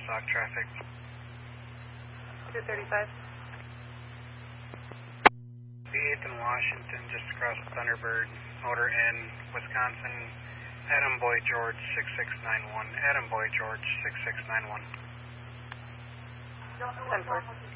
stock traffic. 235. The 8th in Washington, just across Thunderbird, motor in Wisconsin, Adam Boy George 6691, Adam Boy George 6691. 10-4.